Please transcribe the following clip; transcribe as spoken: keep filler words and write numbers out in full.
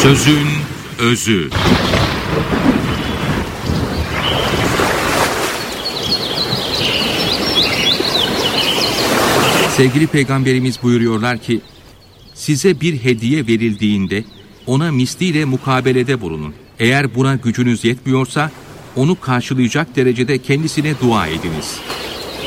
Sözün özü. Sevgili Peygamberimiz buyuruyorlar ki, size bir hediye verildiğinde ona misliyle mukabelede bulunun. Eğer buna gücünüz yetmiyorsa onu karşılayacak derecede kendisine dua ediniz.